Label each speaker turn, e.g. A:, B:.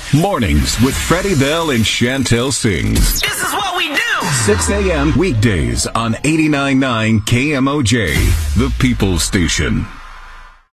A: Mornings with Freddie Bell and Chantel Singh.
B: This is what we do.
A: 6 a.m. weekdays on 89.9 KMOJ, the People's Station.